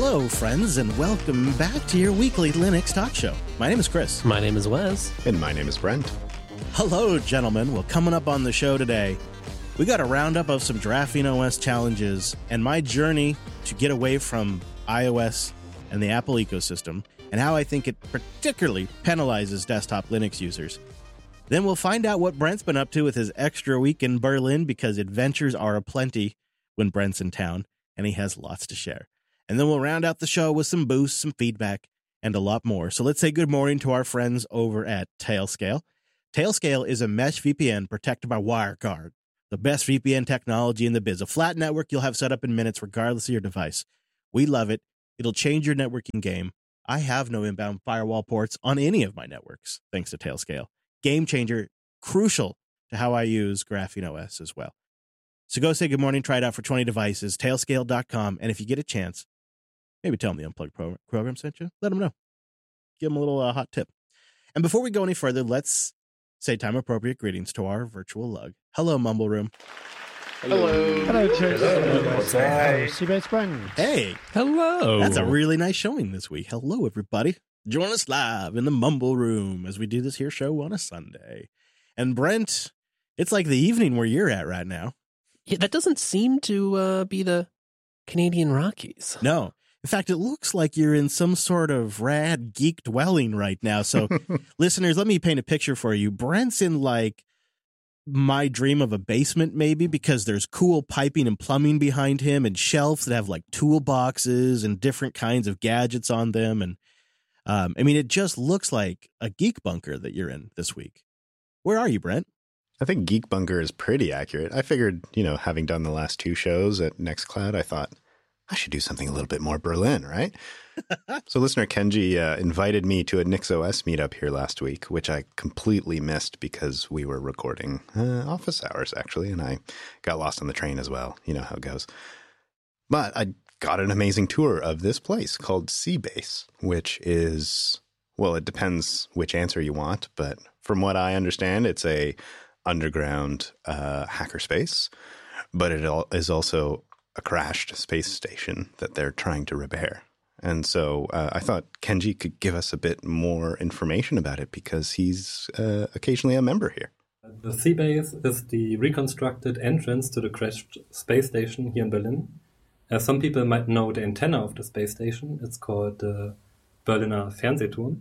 Hello, friends, and welcome back to your weekly Linux talk show. My name is Chris. My name is Wes. And my name is Brent. Hello, gentlemen. Well, coming up on the show today, we got a roundup of some Graphene OS challenges and my journey to get away from iOS and the Apple ecosystem, and how I think it particularly penalizes desktop Linux users. Then we'll find out what Brent's been up to with his extra week in Berlin, because adventures are aplenty when Brent's in town, and he has lots to share. And then we'll round out the show with some boosts, some feedback, and a lot more. So let's say good morning to our friends over at Tailscale. Tailscale is a mesh VPN protected by WireGuard, the best VPN technology in the biz. A flat network you'll have set up in minutes regardless of your device. We love it. It'll change your networking game. I have no inbound firewall ports on any of my networks, thanks to Tailscale. Game changer, crucial to how I use Graphene OS as well. So go say good morning, try it out for 20 devices, tailscale.com, and if you get a chance, maybe tell them the Unplugged program sent you. Let them know. Give them a little hot tip. And before we go any further, let's say time-appropriate greetings to our virtual lug. Hello, Mumble Room. Hello. Hello, Chris. Hey. Seabase Brent. Hey. Hello. That's a really nice showing this week. Hello, everybody. Join us live in the Mumble Room as we do this here show on a Sunday. And Brent, it's like the evening where you're at right now. Yeah, that doesn't seem to be the Canadian Rockies. No. In fact, it looks like you're in some sort of rad geek dwelling right now. So, listeners, let me paint a picture for you. Brent's in like my dream of a basement, maybe, because there's cool piping and plumbing behind him and shelves that have like toolboxes and different kinds of gadgets on them. And I mean, it just looks like a geek bunker that you're in this week. Where are you, Brent? I think Geek Bunker is pretty accurate. I figured, having done the last two shows at Nextcloud, I thought I should do something a little bit more Berlin, right? So listener Kenji invited me to a NixOS meetup here last week, which I completely missed because we were recording office hours, actually, and I got lost on the train as well. You know how it goes. But I got an amazing tour of this place called Seabase, which is, well, it depends which answer you want, but from what I understand, it's a underground hackerspace, but it is also a crashed space station that they're trying to repair. And so I thought Kenji could give us a bit more information about it because he's occasionally a member here. The Seabase is the reconstructed entrance to the crashed space station here in Berlin. As some people might know the antenna of the space station, it's called the Berliner Fernsehturm.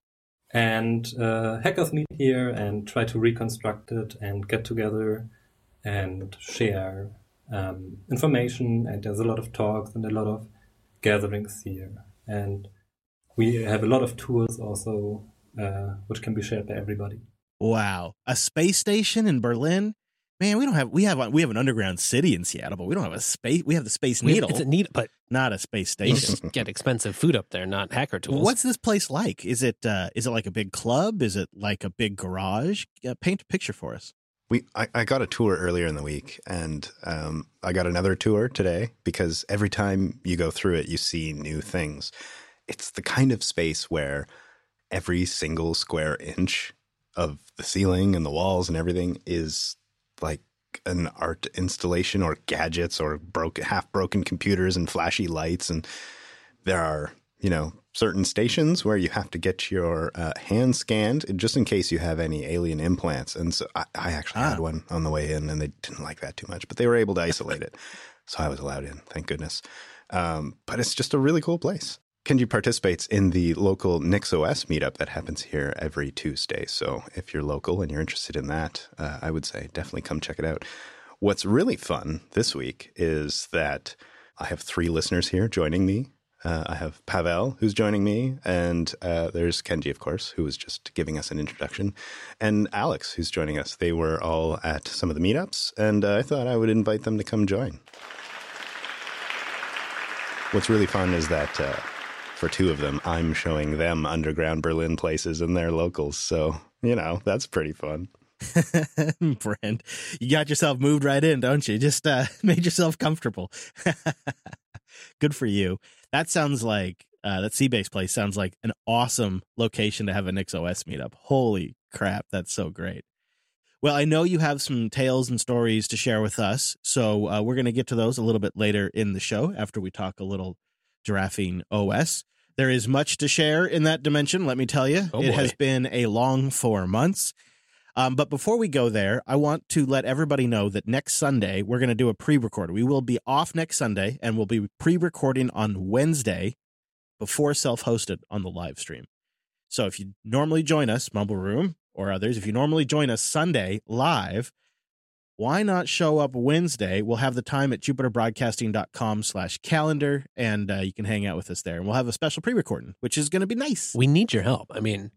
And hackers meet here and try to reconstruct it and get together and share information. And there's a lot of talks and a lot of gatherings here. And we have a lot of tools also, which can be shared by everybody. Wow. A space station in Berlin? Man, we have an underground city in Seattle, but we don't have a space. We have the Space Needle. It's a needle, but not a space you station. just get expensive food up there, not hacker tools. What's this place like? Is it like a big club? Is it like a big garage? Paint a picture for us. I got a tour earlier in the week, and I got another tour today because every time you go through it, you see new things. It's the kind of space where every single square inch of the ceiling and the walls and everything is like an art installation or gadgets or half broken computers and flashy lights. And there are, certain stations where you have to get your hand scanned just in case you have any alien implants. And so I actually had one on the way in and they didn't like that too much, but they were able to isolate it. So I was allowed in, thank goodness. But it's just a really cool place. Kenji participates in the local NixOS meetup that happens here every Tuesday. So if you're local and you're interested in that, I would say definitely come check it out. What's really fun this week is that I have 3 listeners here joining me. I have Pavel, who's joining me, and there's Kenji, of course, who was just giving us an introduction, and Alex, who's joining us. They were all at some of the meetups, and I thought I would invite them to come join. What's really fun is that for 2 of them, I'm showing them underground Berlin places and they're locals. So, that's pretty fun. Brent, you got yourself moved right in, don't you? Just made yourself comfortable. Good for you. That sounds like, that Seabase place sounds like an awesome location to have a NixOS meetup. Holy crap, that's so great. Well, I know you have some tales and stories to share with us, so we're going to get to those a little bit later in the show after we talk a little Giraffing OS. There is much to share in that dimension, let me tell you. Oh, it boy. has been a long 4 months. But before we go there, I want to let everybody know that next Sunday, we're going to do a pre-record. We will be off next Sunday, and we'll be pre-recording on Wednesday before self-hosted on the live stream. So if you normally join us, Mumble Room or others, if you normally join us Sunday live, why not show up Wednesday? We'll have the time at jupiterbroadcasting.com/calendar, and you can hang out with us there. And we'll have a special pre-recording, which is going to be nice. We need your help. I mean,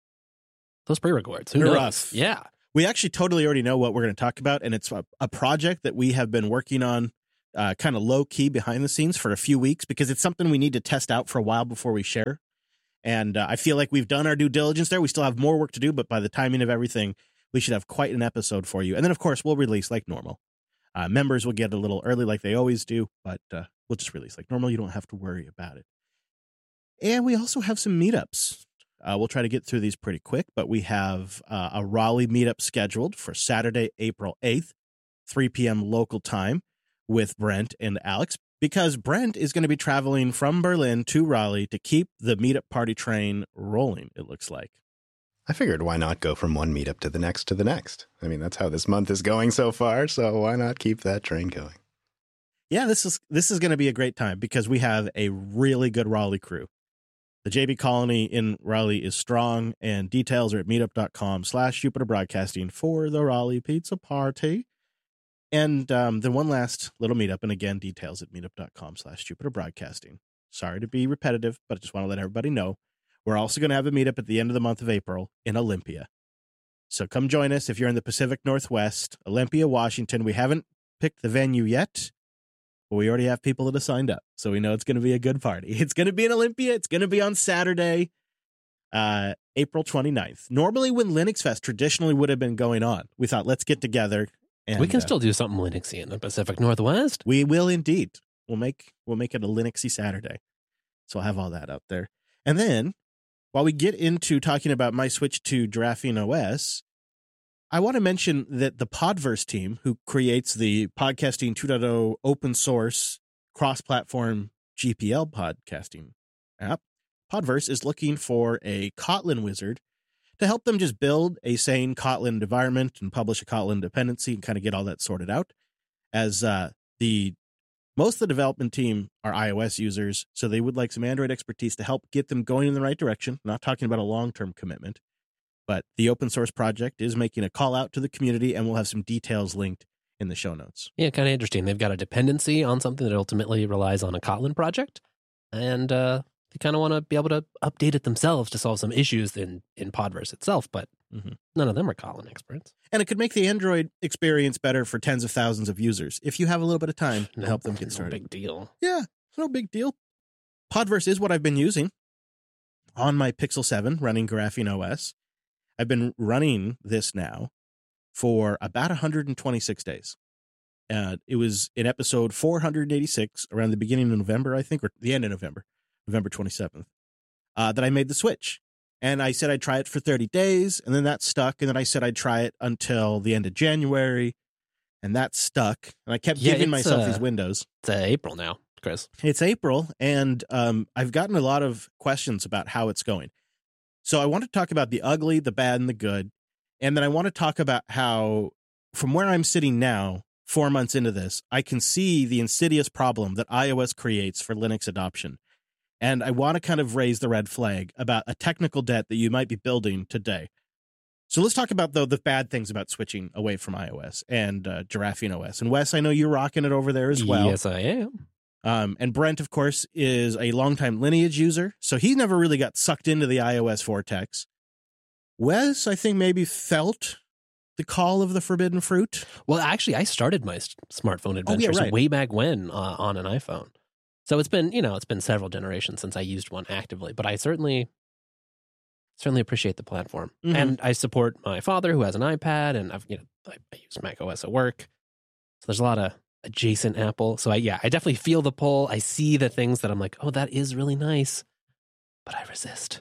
those pre-records, who They're knows? rough. Yeah. We actually totally already know what we're going to talk about, and it's a project that we have been working on kind of low-key behind the scenes for a few weeks because it's something we need to test out for a while before we share. And I feel like we've done our due diligence there. We still have more work to do, but by the timing of everything, we should have quite an episode for you. And then, of course, we'll release like normal. Members will get a little early like they always do, but we'll just release like normal. You don't have to worry about it. And we also have some meetups. We'll try to get through these pretty quick, but we have a Raleigh meetup scheduled for Saturday, April 8th, 3 p.m. local time with Brent and Alex, because Brent is going to be traveling from Berlin to Raleigh to keep the meetup party train rolling, it looks like. I figured why not go from one meetup to the next to the next? I mean, that's how this month is going so far, so why not keep that train going? Yeah, this is going to be a great time because we have a really good Raleigh crew. The JB Colony in Raleigh is strong, and details are at meetup.com/Jupiter Broadcasting for the Raleigh Pizza Party. And then one last little meetup, and again, details at meetup.com/Jupiter Broadcasting. Sorry to be repetitive, but I just want to let everybody know. We're also going to have a meetup at the end of the month of April in Olympia. So come join us if you're in the Pacific Northwest, Olympia, Washington. We haven't picked the venue yet, but we already have people that have signed up. So we know it's going to be a good party. It's going to be in Olympia. It's going to be on Saturday, April 29th. Normally when Linux Fest traditionally would have been going on, we thought, let's get together. And we can still do something Linuxy in the Pacific Northwest. We will indeed. We'll make it a Linuxy Saturday. So I'll have all that out there. And then, while we get into talking about my switch to Giraffing OS, I want to mention that the Podverse team, who creates the Podcasting 2.0 open source cross-platform GPL podcasting app, Podverse is looking for a Kotlin wizard to help them just build a sane Kotlin environment and publish a Kotlin dependency and kind of get all that sorted out. As most of the development team are iOS users, so they would like some Android expertise to help get them going in the right direction. I'm not talking about a long-term commitment, but the open source project is making a call out to the community, and we'll have some details linked in the show notes. Yeah, kind of interesting. They've got a dependency on something that ultimately relies on a Kotlin project, and they kind of want to be able to update it themselves to solve some issues in Podverse itself, but none of them are Kotlin experts. And it could make the Android experience better for tens of thousands of users if you have a little bit of time to help them get started. No big deal. Yeah, it's no big deal. Podverse is what I've been using on my Pixel 7 running Giraffing OS. I've been running this now for about 126 days. It was in episode 486 around the beginning of November, I think, or the end of November 27th, that I made the switch. And I said I'd try it for 30 days, and then that stuck. And then I said I'd try it until the end of January, and that stuck. And I kept giving myself these windows. It's April now, Chris. It's April, and I've gotten a lot of questions about how it's going. So I want to talk about the ugly, the bad, and the good. And then I want to talk about how, from where I'm sitting now, 4 months into this, I can see the insidious problem that iOS creates for Linux adoption. And I want to kind of raise the red flag about a technical debt that you might be building today. So let's talk about, though, the bad things about switching away from iOS and Giraffing OS. And Wes, I know you're rocking it over there as well. Yes, I am. And Brent, of course, is a longtime Lineage user, so he never really got sucked into the iOS vortex. Wes, I think, maybe felt the call of the forbidden fruit. Well, actually, I started my smartphone adventures way back when on an iPhone. So it's been several generations since I used one actively, but I certainly appreciate the platform. Mm-hmm. And I support my father who has an iPad, and I use Mac OS at work. So there's a lot of adjacent Apple. So I definitely feel the pull. I see the things that I'm like, oh, that is really nice, but I resist.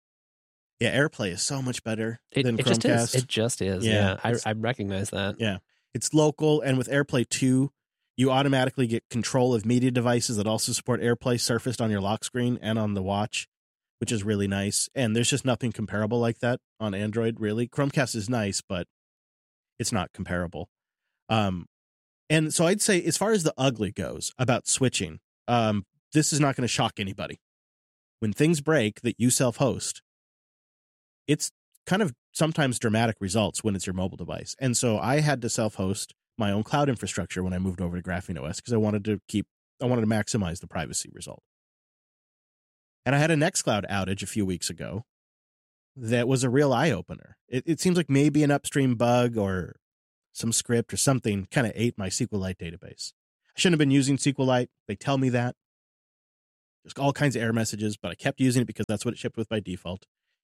Yeah, AirPlay is so much better than it Chromecast. It just is. Yeah, I recognize that. Yeah, it's local, and with AirPlay 2, You automatically get control of media devices that also support AirPlay surfaced on your lock screen and on the watch, which is really nice. And there's just nothing comparable like that on Android, really. Chromecast is nice, but it's not comparable. And so I'd say, as far as the ugly goes about switching, this is not going to shock anybody. When things break that you self-host, it's kind of sometimes dramatic results when it's your mobile device. And so I had to self-host my own cloud infrastructure when I moved over to Graphene OS because I wanted to maximize the privacy result. And I had a Nextcloud outage a few weeks ago that was a real eye-opener. It seems like maybe an upstream bug or some script or something kind of ate my SQLite database. I shouldn't have been using SQLite. They tell me that. There's all kinds of error messages, but I kept using it because that's what it shipped with by default.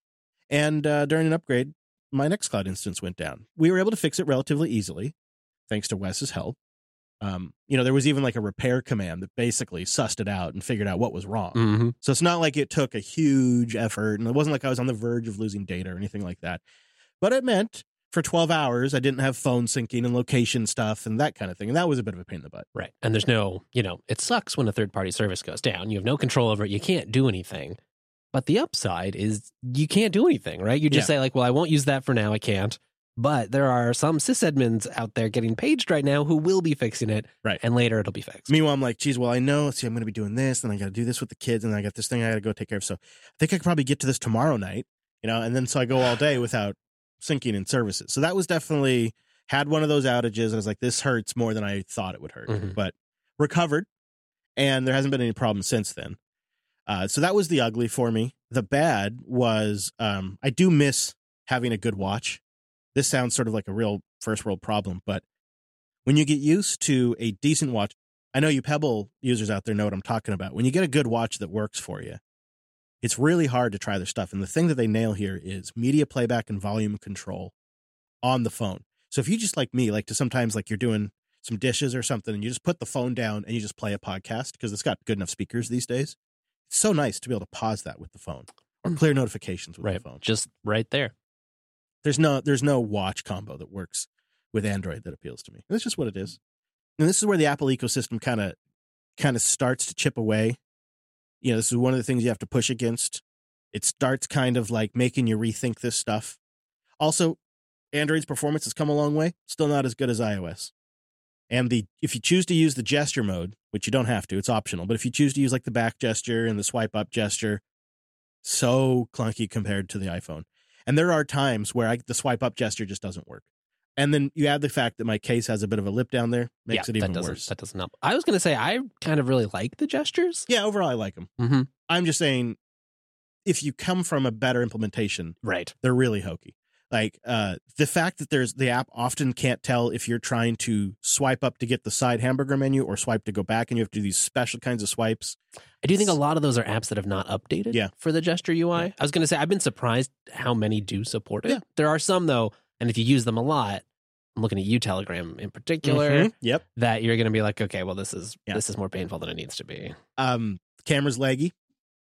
And during an upgrade, my Nextcloud instance went down. We were able to fix it relatively easily, thanks to Wes's help. There was even like a repair command that basically sussed it out and figured out what was wrong. Mm-hmm. So it's not like it took a huge effort, and it wasn't like I was on the verge of losing data or anything like that. But it meant for 12 hours, I didn't have phone syncing and location stuff and that kind of thing. And that was a bit of a pain in the butt. Right. And there's no, it sucks when a third-party service goes down. You have no control over it. You can't do anything. But the upside is you can't do anything, right? You just say like, well, I won't use that for now. I can't. But there are some sysadmins out there getting paged right now who will be fixing it. Right. And later it'll be fixed. Meanwhile, I'm like, geez, well, I know, I'm going to be doing this, and I got to do this with the kids, and I got this thing I got to go take care of. So I think I could probably get to this tomorrow night, and then so I go all day without syncing in services. So that was definitely, had one of those outages, and I was like, this hurts more than I thought it would hurt. Mm-hmm. But recovered, and there hasn't been any problems since then. So that was the ugly for me. The bad was I do miss having a good watch. This sounds sort of like a real first world problem, but when you get used to a decent watch, I know you Pebble users out there know what I'm talking about. When you get a good watch that works for you, it's really hard to try their stuff. And the thing that they nail here is media playback and volume control on the phone. So if you just like me, like to sometimes like you're doing some dishes or something and you just put the phone down and you just play a podcast because it's got good enough speakers these days. It's so nice to be able to pause that with the phone or clear notifications with the phone. Just right there. There's no watch combo that works with Android that appeals to me. That's just what it is. And this is where the Apple ecosystem kind of starts to chip away. This is one of the things you have to push against. It starts kind of like making you rethink this stuff. Also, Android's performance has come a long way. Still not as good as iOS. And if you choose to use the gesture mode, which you don't have to, it's optional. But if you choose to use like the back gesture and the swipe up gesture, so clunky compared to the iPhone. And there are times where the swipe up gesture just doesn't work. And then you add the fact that my case has a bit of a lip down there, makes it even worse. That doesn't help. I was going to say, I kind of really like the gestures. Yeah, overall, I like them. Mm-hmm. I'm just saying, if you come from a better implementation, right, they're really hokey. Like the fact that the app often can't tell if you're trying to swipe up to get the side hamburger menu or swipe to go back, and you have to do these special kinds of swipes. I do think a lot of those are apps that have not updated for the gesture UI. Yeah. I was going to say, I've been surprised how many do support it. Yeah. There are some, though, and if you use them a lot, I'm looking at you, Telegram in particular, that you're going to be like, okay, well, this is more painful than it needs to be. Camera's laggy.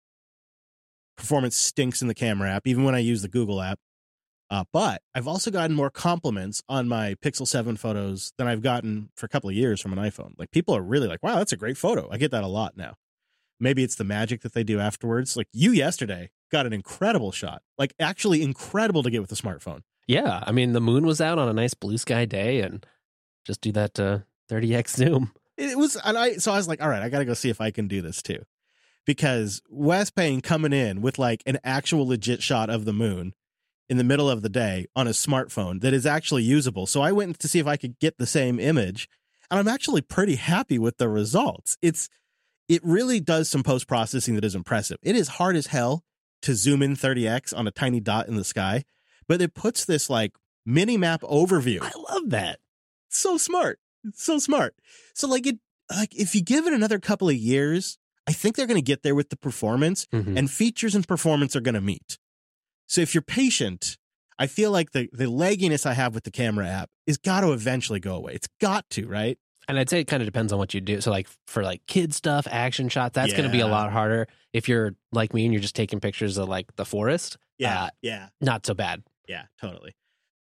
Performance stinks in the camera app, even when I use the Google app. But I've also gotten more compliments on my Pixel 7 photos than I've gotten for a couple of years from an iPhone. Like, people are really like, wow, that's a great photo. I get that a lot now. Maybe it's the magic that they do afterwards. Like, you yesterday got an incredible shot. Like, actually incredible to get with a smartphone. Yeah. I mean, the moon was out on a nice blue sky day, and just do that 30x zoom. It was, so I was like, all right, I got to go see if I can do this too. Because Wes Payne coming in with like an actual legit shot of the moon in the middle of the day on a smartphone that is actually usable. So I went to see if I could get the same image, and I'm actually pretty happy with the results. It really does some post-processing that is impressive. It is hard as hell to zoom in 30x on a tiny dot in the sky, but it puts this like mini map overview. I love that. So smart. So smart. So like if you give it another couple of years, I think they're going to get there with the performance, and features and performance are going to meet. So if you're patient, I feel like the lagginess I have with the camera app is got to eventually go away. It's got to, right? And I'd say it kind of depends on what you do. So like for like kid stuff, action shots, that's going to be a lot harder. If you're like me and you're just taking pictures of like the forest, not so bad. Yeah, totally.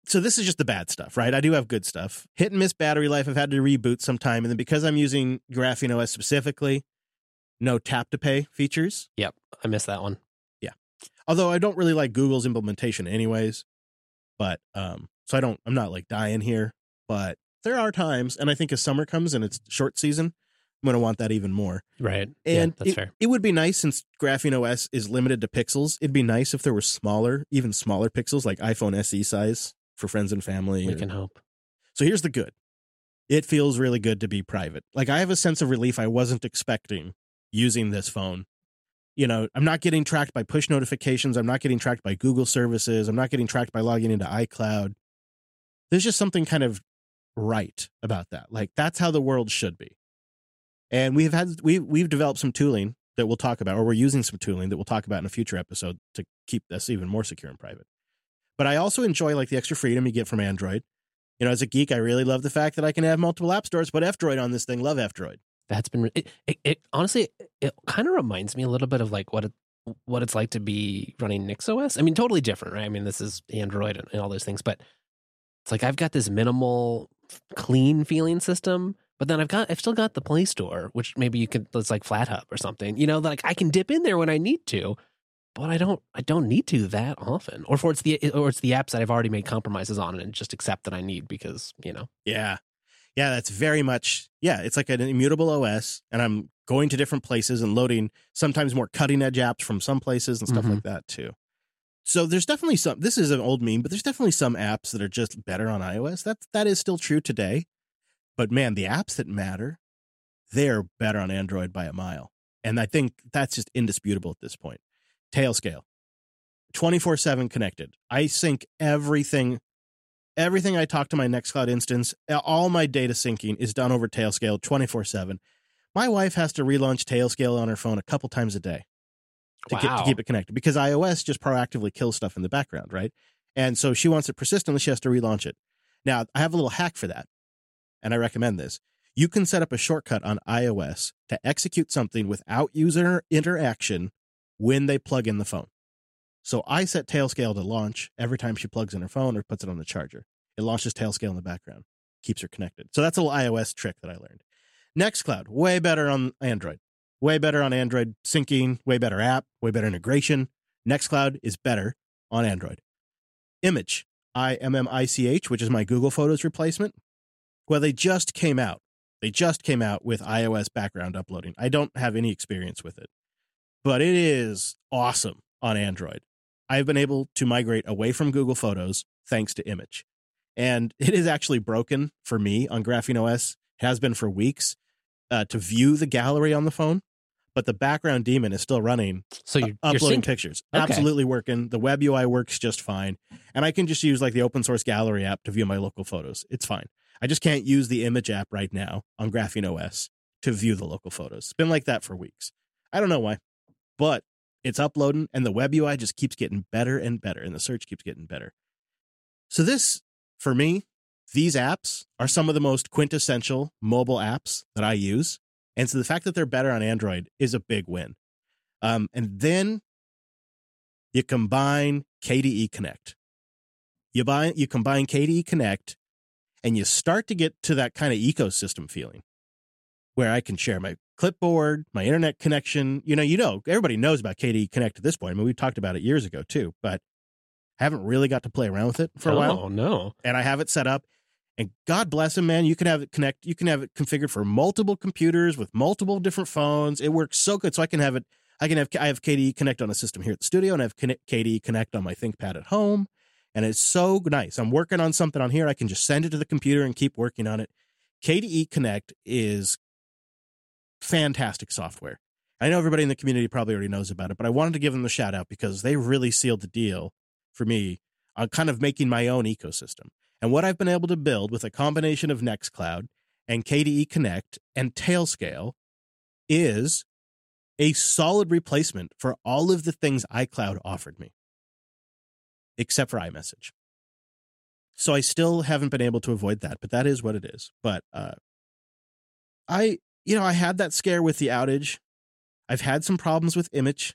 So this is just the bad stuff, right? I do have good stuff. Hit and miss battery life. I've had to reboot sometime. And then because I'm using Graphene OS specifically, no tap to pay features. Yep. I missed that one. Yeah. Although I don't really like Google's implementation anyways. But so I'm not like dying here. But there are times, and I think as summer comes and it's short season, I'm going to want that even more. Right. And that's fair. It would be nice, since Graphene OS is limited to pixels, it'd be nice if there were even smaller pixels, like iPhone SE size for friends and family. We can hope. So here's the good. It feels really good to be private. Like, I have a sense of relief I wasn't expecting using this phone. You know, I'm not getting tracked by push notifications. I'm not getting tracked by Google services. I'm not getting tracked by logging into iCloud. There's just something kind of right about that. Like, that's how the world should be. And we've developed some tooling that we'll talk about, or we're using some tooling that we'll talk about in a future episode to keep this even more secure and private. But I also enjoy like the extra freedom you get from Android. You know, as a geek, I really love the fact that I can have multiple app stores, but F-Droid on this thing. Love F-Droid. That's been it honestly, it kind of reminds me a little bit of like what it's like to be running NixOS. I mean, totally different, right? I mean, this is Android and all those things, but it's like I've got this minimal, clean feeling system, but then I've still got the Play Store, which maybe it's like FlatHub or something. You know, like I can dip in there when I need to, but I don't need to that often. Or it's the apps that I've already made compromises on and just accept that I need because, you know. Yeah. Yeah, that's very much, it's like an immutable OS, and I'm going to different places and loading sometimes more cutting edge apps from some places and stuff like that too. So there's definitely this is an old meme, but there's definitely some apps that are just better on iOS. That is still true today. But man, the apps that matter, they're better on Android by a mile. And I think that's just indisputable at this point. Tailscale, 24/7 connected. I sync everything I talk to my Nextcloud instance, all my data syncing is done over Tailscale 24/7. My wife has to relaunch Tailscale on her phone a couple times a day to keep it connected, because iOS just proactively kills stuff in the background, right? And so she wants it persistently. She has to relaunch it. Now, I have a little hack for that, and I recommend this. You can set up a shortcut on iOS to execute something without user interaction when they plug in the phone. So I set Tailscale to launch every time she plugs in her phone or puts it on the charger. It launches Tailscale in the background, keeps her connected. So that's a little iOS trick that I learned. Nextcloud, way better on Android. Way better on Android syncing, way better app, way better integration. Nextcloud is better on Android. Image, IMMICH, which is my Google Photos replacement. Well, they just came out. They just came out with iOS background uploading. I don't have any experience with it, but it is awesome on Android. I've been able to migrate away from Google Photos thanks to Image. And it is actually broken for me on Graphene OS. It has been for weeks to view the gallery on the phone, but the background daemon is still running. So you're uploading pictures. Okay. Absolutely working. The web UI works just fine. And I can just use like the open source gallery app to view my local photos. It's fine. I just can't use the Image app right now on Graphene OS to view the local photos. It's been like that for weeks. I don't know why, but it's uploading, and the web UI just keeps getting better and better, and the search keeps getting better. So this, for me, these apps are some of the most quintessential mobile apps that I use. And so the fact that they're better on Android is a big win. And then you combine KDE Connect. You combine KDE Connect, and you start to get to that kind of ecosystem feeling where I can share my clipboard, my internet connection. You know, everybody knows about KDE Connect at this point. I mean, we talked about it years ago too, but I haven't really got to play around with it for a while. Oh, no. And I have it set up, and God bless them, man. You can have it configured for multiple computers with multiple different phones. It works so good. So I have KDE Connect on a system here at the studio, and I have KDE Connect on my ThinkPad at home. And it's so nice. I'm working on something on here. I can just send it to the computer and keep working on it. KDE Connect is fantastic software. I know everybody in the community probably already knows about it, but I wanted to give them the shout out because they really sealed the deal for me on kind of making my own ecosystem. And what I've been able to build with a combination of Nextcloud and KDE Connect and Tailscale is a solid replacement for all of the things iCloud offered me, except for iMessage. So I still haven't been able to avoid that, but that is what it is. But I had that scare with the outage. I've had some problems with Image.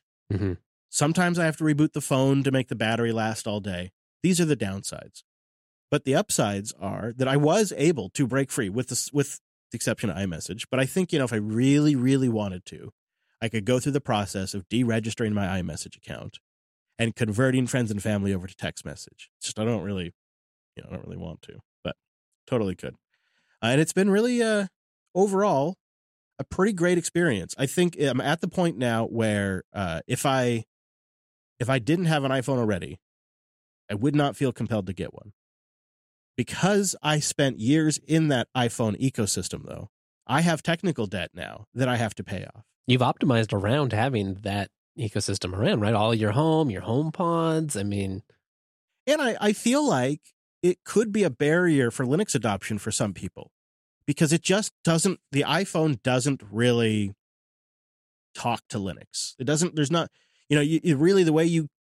But the upsides are that I was able to break free with the exception of iMessage. But I think, if I really, really wanted to, I could go through the process of deregistering my iMessage account and converting friends and family over to text message. It's just I don't really want to, but totally could. And it's been really, overall, a pretty great experience. I think I'm at the point now where if I didn't have an iPhone already, I would not feel compelled to get one. Because I spent years in that iPhone ecosystem, though, I have technical debt now that I have to pay off. You've optimized around having that ecosystem around, right? All your home pods. I mean, and I feel like it could be a barrier for Linux adoption for some people because it just doesn't, the iPhone doesn't really talk to Linux. It doesn't, there's not, really the way you